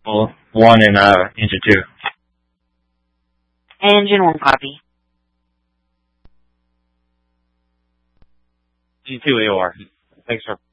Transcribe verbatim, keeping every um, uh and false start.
Well, one and uh, engine two. Engine one copy. G two A O R. Thanks, sir.